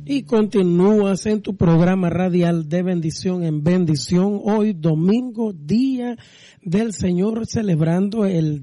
Y continúas en tu programa radial de bendición en bendición. Hoy domingo, día del Señor, celebrando el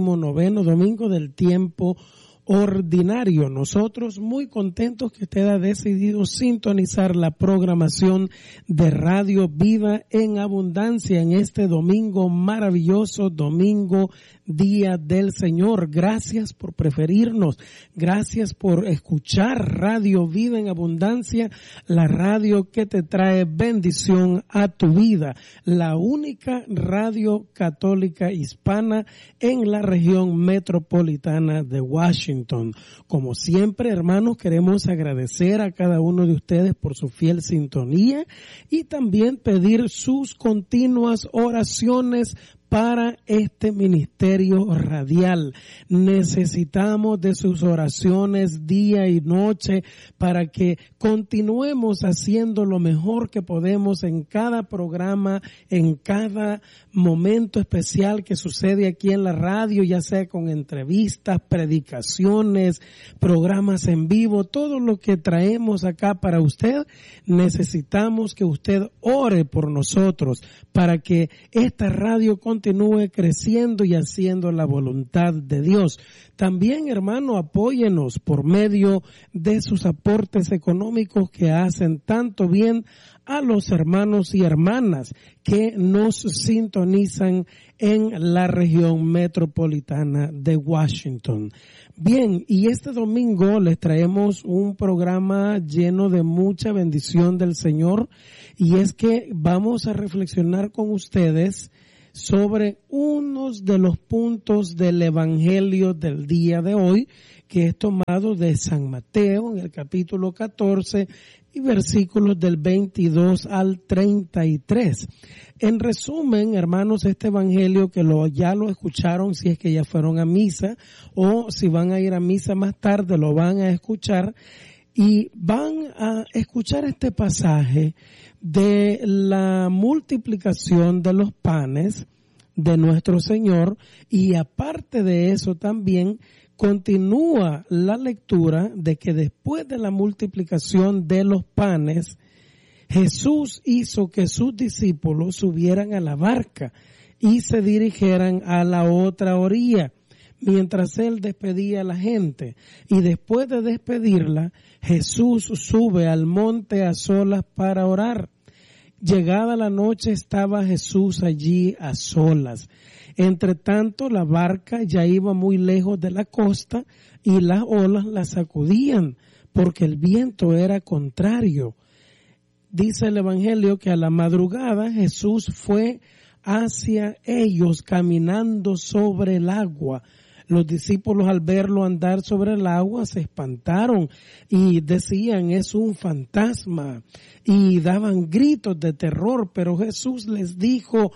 19º domingo del tiempo ordinario. Nosotros muy contentos que usted ha decidido sintonizar la programación de Radio Vida en Abundancia en este domingo maravilloso, domingo Día del Señor. Gracias por preferirnos, gracias por escuchar Radio Vida en Abundancia, la radio que te trae bendición a tu vida, la única radio católica hispana en la región metropolitana de Washington. Como siempre, hermanos, queremos agradecer a cada uno de ustedes por su fiel sintonía y también pedir sus continuas oraciones para este ministerio radial. Necesitamos de sus oraciones día y noche para que continuemos haciendo lo mejor que podemos en cada programa, en cada momento especial que sucede aquí en la radio, ya sea con entrevistas, predicaciones, programas en vivo, todo lo que traemos acá para usted. Necesitamos que usted ore por nosotros para que esta radio continúe creciendo y haciendo la voluntad de Dios. También, hermano, apóyenos por medio de sus aportes económicos que hacen tanto bien a los hermanos y hermanas que nos sintonizan en la región metropolitana de Washington. Bien, y este domingo les traemos un programa lleno de mucha bendición del Señor, y es que vamos a reflexionar con ustedes sobre unos de los puntos del Evangelio del día de hoy, que es tomado de San Mateo en el capítulo 14 y versículos del 22 al 33. En resumen, hermanos, este Evangelio que ya lo escucharon si es que ya fueron a misa, o si van a ir a misa más tarde lo van a escuchar, y van a escuchar este pasaje de la multiplicación de los panes de nuestro Señor, y aparte de eso también continúa la lectura de que después de la multiplicación de los panes, Jesús hizo que sus discípulos subieran a la barca y se dirigieran a la otra orilla, mientras él despedía a la gente. Y después de despedirla, Jesús sube al monte a solas para orar. Llegada la noche estaba Jesús allí a solas. Entre tanto, la barca ya iba muy lejos de la costa y las olas la sacudían porque el viento era contrario. Dice el Evangelio que a la madrugada Jesús fue hacia ellos caminando sobre el agua. Los discípulos, al verlo andar sobre el agua, se espantaron y decían, es un fantasma, y daban gritos de terror, pero Jesús les dijo,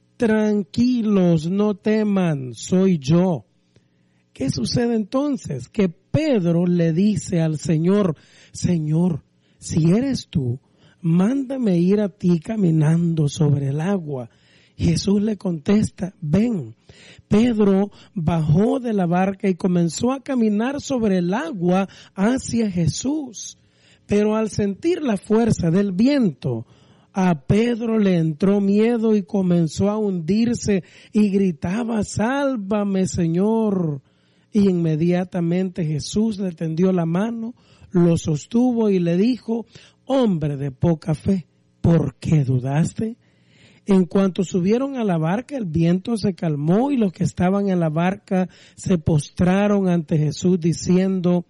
tranquilos, no teman, soy yo. ¿Qué sucede entonces? Que Pedro le dice al Señor, Señor, si eres tú, mándame ir a ti caminando sobre el agua. Jesús le contesta, ven. Pedro bajó de la barca y comenzó a caminar sobre el agua hacia Jesús. Pero al sentir la fuerza del viento, a Pedro le entró miedo y comenzó a hundirse y gritaba, sálvame, Señor. Y inmediatamente Jesús le tendió la mano, lo sostuvo y le dijo, hombre de poca fe, ¿por qué dudaste? En cuanto subieron a la barca, el viento se calmó y los que estaban en la barca se postraron ante Jesús diciendo,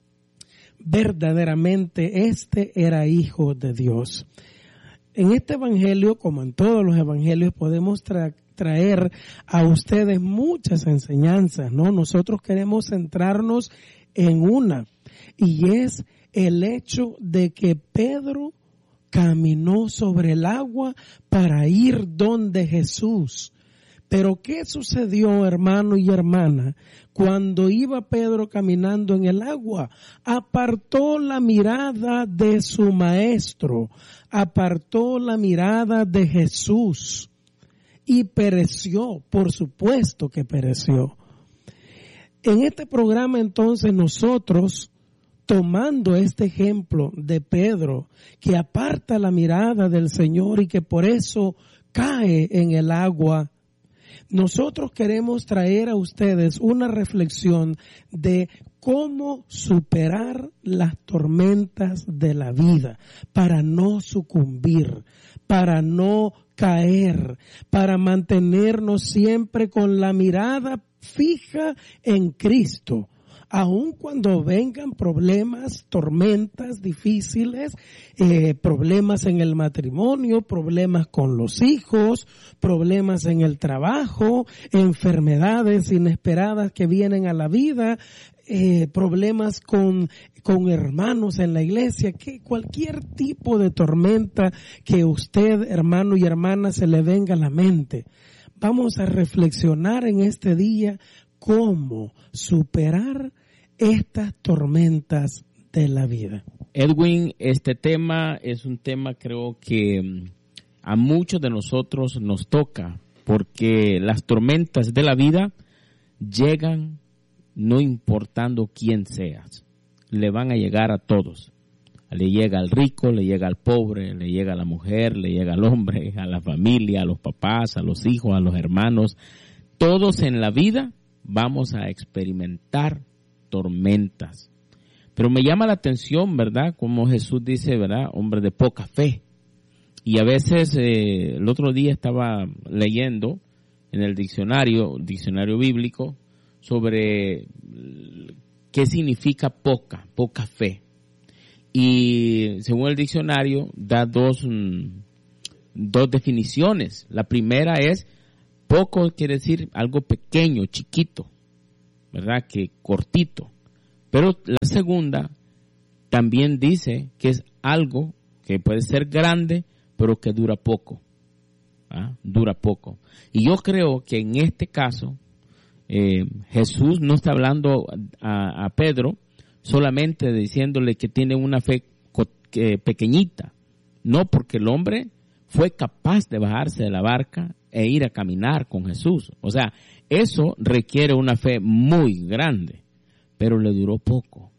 verdaderamente este era Hijo de Dios. En este Evangelio, como en todos los Evangelios, podemos traer a ustedes muchas enseñanzas, ¿no? Nosotros queremos centrarnos en una, y es el hecho de que Pedro caminó sobre el agua para ir donde Jesús. Pero ¿qué sucedió, hermano y hermana, cuando iba Pedro caminando en el agua? Apartó la mirada de su maestro, apartó la mirada de Jesús y pereció, por supuesto que pereció. En este programa entonces nosotros tomando este ejemplo de Pedro, que aparta la mirada del Señor y que por eso cae en el agua, nosotros queremos traer a ustedes una reflexión de cómo superar las tormentas de la vida para no sucumbir, para no caer, para mantenernos siempre con la mirada fija en Cristo. Aun cuando vengan problemas, tormentas difíciles, problemas en el matrimonio, problemas con los hijos, problemas en el trabajo, enfermedades inesperadas que vienen a la vida, problemas con hermanos en la iglesia, que cualquier tipo de tormenta que usted, hermano y hermana, se le venga a la mente. Vamos a reflexionar en este día cómo superar estas tormentas de la vida. Edwin, este tema es un tema creo que a muchos de nosotros nos toca, porque las tormentas de la vida llegan no importando quién seas, le van a llegar a todos. Le llega al rico, le llega al pobre, le llega a la mujer, le llega al hombre, a la familia, a los papás, a los hijos, a los hermanos. Todos en la vida vamos a experimentar tormentas. Pero me llama la atención, ¿verdad? Como Jesús dice, ¿verdad? Hombre de poca fe. Y a veces, el otro día estaba leyendo en el diccionario bíblico, sobre qué significa poca fe. Y según el diccionario, da dos definiciones. La primera es, poco quiere decir algo pequeño, chiquito, ¿verdad? Que cortito. Pero la segunda también dice que es algo que puede ser grande, pero que dura poco. Dura poco. Y yo creo que en este caso, Jesús no está hablando a Pedro solamente diciéndole que tiene una fe pequeñita. No, porque el hombre fue capaz de bajarse de la barca e ir a caminar con Jesús. O sea, eso requiere una fe muy grande, pero le duró poco.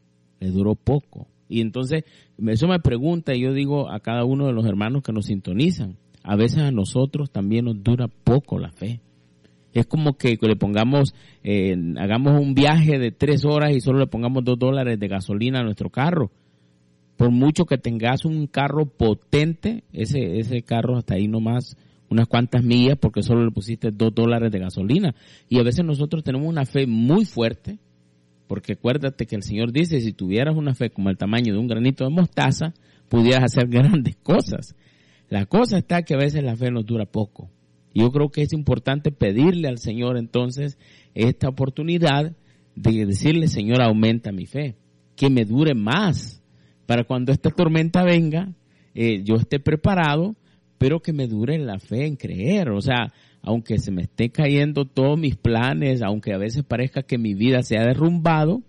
Y entonces, eso me pregunta, y yo digo a cada uno de los hermanos que nos sintonizan, a veces a nosotros también nos dura poco la fe. Es como que le pongamos, hagamos un viaje de 3 horas y solo le pongamos $2 de gasolina a nuestro carro. Por mucho que tengas un carro potente, ese carro hasta ahí nomás unas cuantas millas porque solo le pusiste $2 de gasolina. Y a veces nosotros tenemos una fe muy fuerte, porque acuérdate que el Señor dice, si tuvieras una fe como el tamaño de un granito de mostaza, pudieras hacer grandes cosas. La cosa está que a veces la fe nos dura poco. Yo creo que es importante pedirle al Señor entonces esta oportunidad de decirle, Señor, aumenta mi fe, que me dure más, para cuando esta tormenta venga, yo esté preparado, pero que me dure la fe en creer. O sea, aunque se me esté cayendo todos mis planes, aunque a veces parezca que mi vida se ha derrumbado,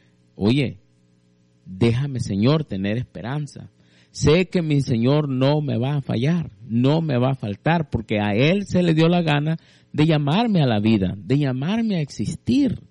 oye, déjame, Señor, tener esperanza. Sé que mi Señor no me va a fallar, no me va a faltar, porque a Él se le dio la gana de llamarme a la vida, de llamarme a existir.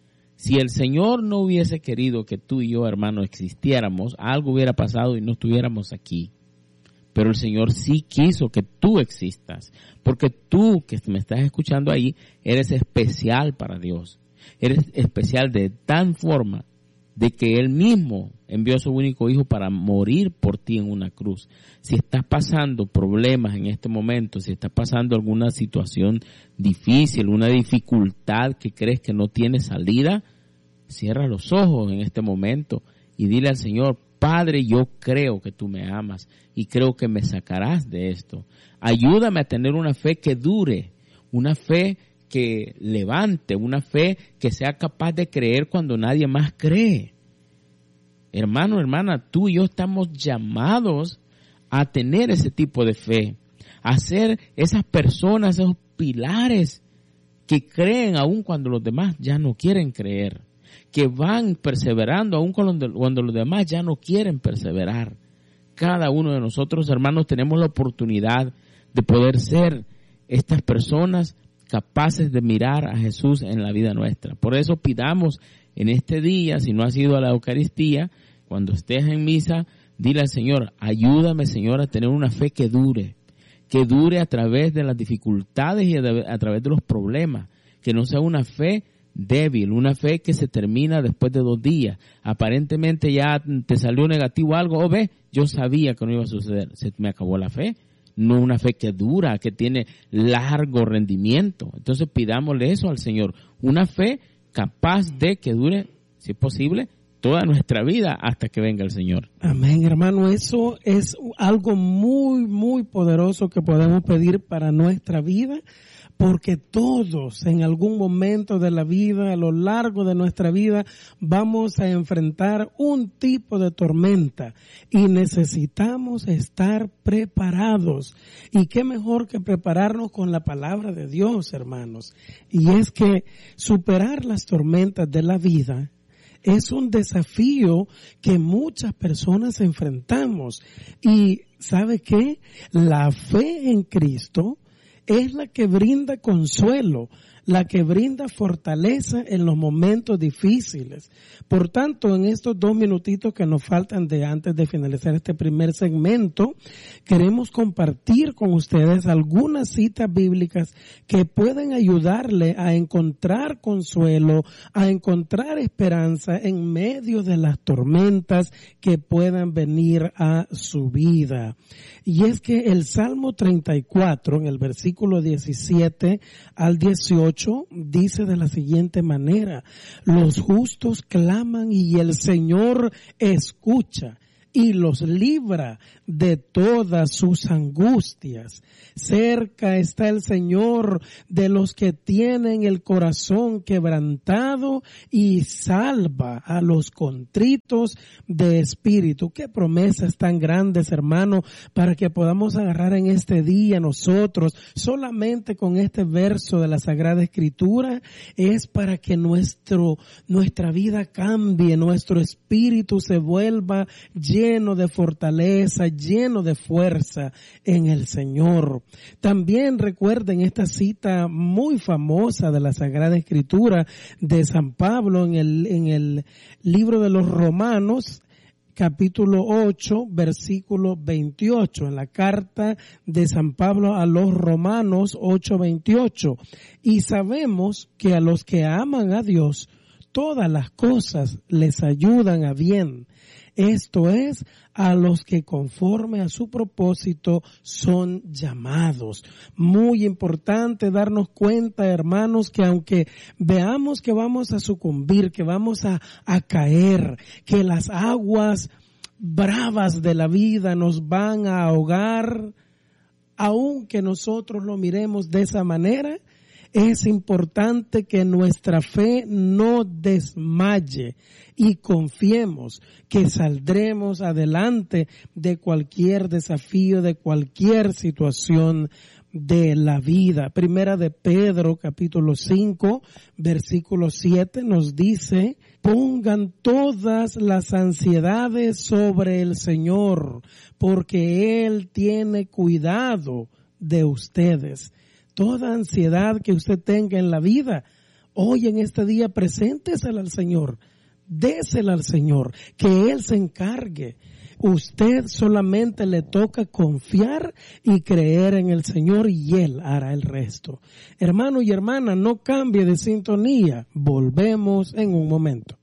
Si el Señor no hubiese querido que tú y yo, hermano, existiéramos, algo hubiera pasado y no estuviéramos aquí. Pero el Señor sí quiso que tú existas, porque tú que me estás escuchando ahí, eres especial para Dios. Eres especial de tal forma de que Él mismo envió a su único hijo para morir por ti en una cruz. Si estás pasando problemas en este momento, si estás pasando alguna situación difícil, una dificultad que crees que no tiene salida, cierra los ojos en este momento y dile al Señor, Padre, yo creo que tú me amas y creo que me sacarás de esto. Ayúdame a tener una fe que dure, una fe que levante, una fe que sea capaz de creer cuando nadie más cree. Hermano, hermana, tú y yo estamos llamados a tener ese tipo de fe, a ser esas personas, esos pilares que creen aun cuando los demás ya no quieren creer, que van perseverando aun cuando los demás ya no quieren perseverar. Cada uno de nosotros, hermanos, tenemos la oportunidad de poder ser estas personas capaces de mirar a Jesús en la vida nuestra. Por eso pidamos en este día, si no has ido a la Eucaristía, cuando estés en misa, dile al Señor, ayúdame, Señor, a tener una fe que dure a través de las dificultades y a través de los problemas, que no sea una fe débil, una fe que se termina después de 2 días. Aparentemente ya te salió negativo algo, yo sabía que no iba a suceder, se me acabó la fe. No una fe que dura, que tiene largo rendimiento. Entonces pidámosle eso al Señor, una fe capaz de que dure, si es posible, toda nuestra vida hasta que venga el Señor. Amén, hermano. Eso es algo muy, muy poderoso que podemos pedir para nuestra vida, porque todos en algún momento de la vida, a lo largo de nuestra vida, vamos a enfrentar un tipo de tormenta y necesitamos estar preparados. Y qué mejor que prepararnos con la palabra de Dios, hermanos. Y es que superar las tormentas de la vida es un desafío que muchas personas enfrentamos. Y ¿sabe qué? La fe en Cristo es la que brinda consuelo, la que brinda fortaleza en los momentos difíciles. Por tanto, en estos 2 minutitos que nos faltan antes de finalizar este primer segmento, queremos compartir con ustedes algunas citas bíblicas que pueden ayudarle a encontrar consuelo, a encontrar esperanza en medio de las tormentas que puedan venir a su vida. Y es que el Salmo 34, en el versículo 17 al 18, dice de la siguiente manera: los justos claman y el Señor escucha y los libra de todas sus angustias. Cerca está el Señor de los que tienen el corazón quebrantado y salva a los contritos de espíritu. Qué promesas tan grandes, hermano, para que podamos agarrar en este día nosotros, solamente con este verso de la Sagrada Escritura, es para que nuestra vida cambie, nuestro espíritu se vuelva lleno de fortaleza, lleno de fuerza en el Señor. También recuerden esta cita muy famosa de la Sagrada Escritura de San Pablo en el libro de los Romanos, capítulo 8, versículo 28, en la carta de San Pablo a los Romanos 8:28. Y sabemos que a los que aman a Dios, todas las cosas les ayudan a bien. Esto es, a los que conforme a su propósito son llamados. Muy importante darnos cuenta, hermanos, que aunque veamos que vamos a sucumbir, que vamos a caer, que las aguas bravas de la vida nos van a ahogar, aunque nosotros lo miremos de esa manera, es importante que nuestra fe no desmaye y confiemos que saldremos adelante de cualquier desafío, de cualquier situación de la vida. Primera de Pedro, capítulo 5, versículo 7 nos dice: pongan todas las ansiedades sobre el Señor, porque Él tiene cuidado de ustedes. Toda ansiedad que usted tenga en la vida, hoy en este día preséntesela al Señor, désela al Señor, que Él se encargue. Usted solamente le toca confiar y creer en el Señor y Él hará el resto. Hermano y hermana, no cambie de sintonía. Volvemos en un momento.